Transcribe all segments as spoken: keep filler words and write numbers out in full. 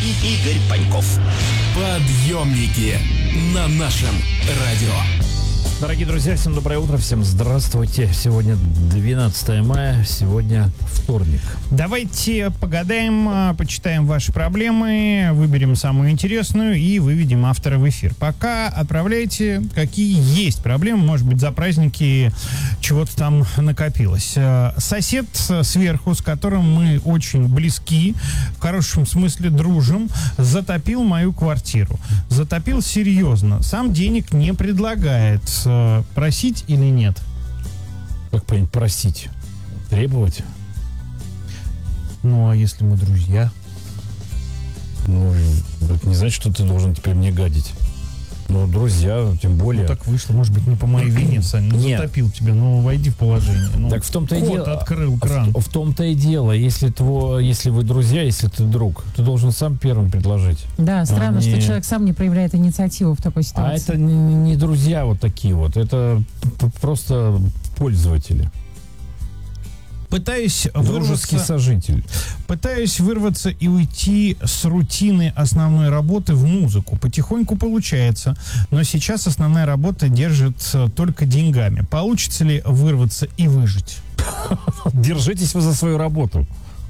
и Игорь Паньков. Подъемники на нашем радио. Дорогие друзья, всем доброе утро, всем здравствуйте. Сегодня двенадцатое мая, сегодня вторник. Давайте погадаем, почитаем ваши проблемы, выберем самую интересную и выведем автора в эфир. Пока отправляйте, какие есть проблемы, может быть, за праздники чего-то там накопилось. Сосед сверху, с которым мы очень близки, в хорошем смысле дружим, затопил мою квартиру. Затопил серьезно. Сам денег не предлагает. Просить или нет? Как понять, просить? Требовать? Ну, а если мы друзья? Ну, это не значит, что ты должен теперь мне гадить. Ну, друзья, тем более. Ну, так вышло, может быть, не по моей вине, Сань. Ну, нет. Затопил тебя, ну, войди в положение. Ну, так в том-то и дело. открыл кран. В, в том-то и дело. Если, твой, если вы друзья, если ты друг, ты должен сам первым предложить. Да, странно, а что не... человек сам не проявляет инициативу в такой ситуации. А это не, не друзья вот такие вот. Это просто пользователи. Пытаюсь Дружеский вырваться, сожитель. пытаюсь вырваться и уйти с рутины основной работы в музыку. Потихоньку получается, но сейчас основная работа держит только деньгами. Получится ли вырваться и выжить? Держитесь вы за свою работу.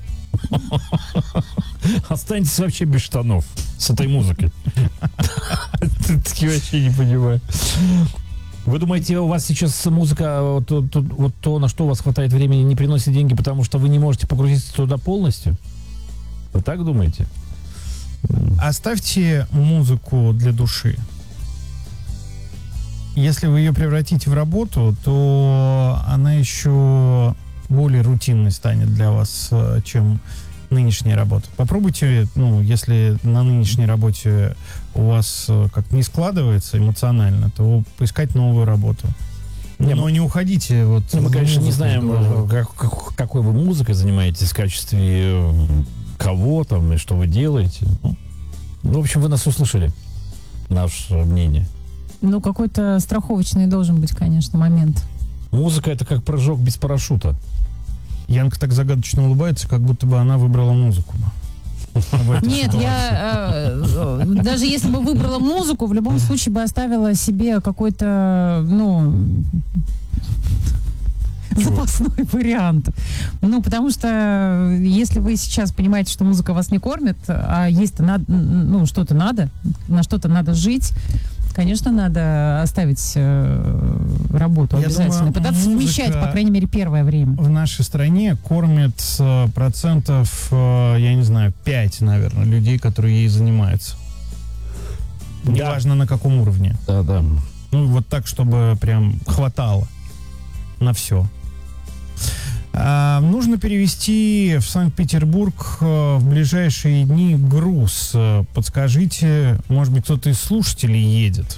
Останетесь вообще без штанов с этой музыкой. Я вообще не понимаю. Вы думаете, у вас сейчас музыка, вот, вот, вот то, на что у вас хватает времени, не приносит деньги, потому что вы не можете погрузиться туда полностью? Вы так думаете? Оставьте музыку для души. Если вы ее превратите в работу, то она еще более рутинной станет для вас, чем нынешняя работа. Попробуйте, ну, если на нынешней работе у вас как-то не складывается эмоционально, то поискать новую работу. Не, но мы, не уходите. Вот, ну, мы, конечно, не знаем, как, как, какой вы музыкой занимаетесь, в качестве кого там и что вы делаете. Ну, в общем, вы нас услышали, наше мнение. Ну, какой-то страховочный должен быть, конечно, момент. Музыка — это как прыжок без парашюта. Янка так загадочно улыбается, как будто бы она выбрала музыку. Нет, я э, даже если бы выбрала музыку, в любом случае бы оставила себе какой-то, ну, запасной вариант. Ну, потому что если вы сейчас понимаете, что музыка вас не кормит, а есть-то надо, ну, что-то надо, на что-то надо жить, конечно, надо оставить э, работу Я обязательно. думаю, пытаться совмещать, по крайней мере, первое время. В нашей стране кормит э, процентов, э, я не знаю, пять, наверное, людей, которые ей занимаются. Да. Неважно, на каком уровне. Да, да. Ну, вот так, чтобы прям хватало на все. А, нужно перевести в Санкт-Петербург э, в ближайшие дни груз. Подскажите, может быть, кто-то из слушателей едет?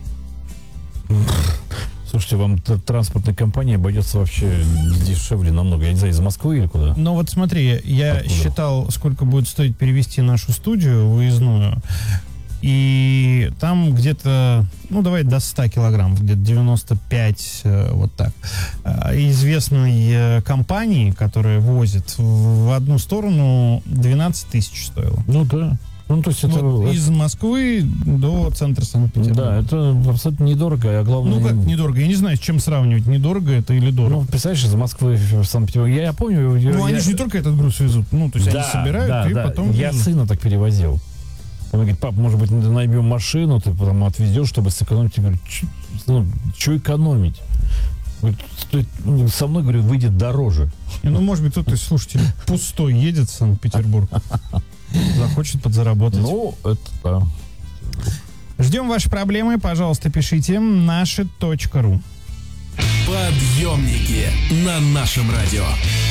Слушайте, вам транспортная компания обойдется вообще дешевле намного. Я не знаю, из Москвы или куда? Ну вот смотри, я Откуда? считал, сколько будет стоить перевести нашу студию выездную. И там где-то, ну, давай до ста килограмм, где-то девяносто пять, вот так. Известной компании, которая возит, в одну сторону двенадцать тысяч стоило. Ну, да. Ну, то есть это... Вот из Москвы до центра Санкт-Петербурга. Да, это абсолютно недорого, а главное... Ну, как недорого? Я не знаю, с чем сравнивать. Недорого это или дорого? Ну, представляешь, из Москвы в Санкт-Петербург. Я, я помню... Ну, я, они я... же не только этот груз везут. Ну, то есть да, они собирают да, и да. потом Я везут. сына так перевозил. Он говорит: пап, может быть, наймем машину, ты потом отвезешь, чтобы сэкономить. Я говорю, ну, что экономить? Говорит, со мной, говорю, выйдет дороже. И, ну, может быть, кто-то из слушателей пустой едет в Санкт-Петербург. Захочет подзаработать. Ну, это да. Ждем ваши проблемы, пожалуйста, пишите наши точка ру. Подъемники на нашем радио.